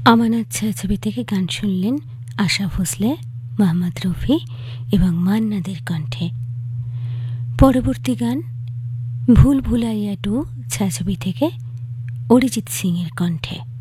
আমানত ছায়াছবি থেকে গান শুনলেন আশা ভোসলে, মোহাম্মদ রফি এবং মান্নাদের কণ্ঠে। পরবর্তী গান ভুল ভুলাইয়া 2 ছায়াছবি থেকে অরিজিৎ সিংয়ের কণ্ঠে।